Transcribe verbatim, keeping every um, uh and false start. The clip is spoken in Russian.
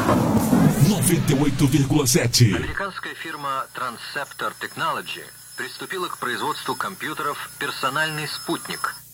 noventa e oito vírgula sete. Американская фирма Transceptor Technology приступила к производству компьютеров «Персональный спутник»,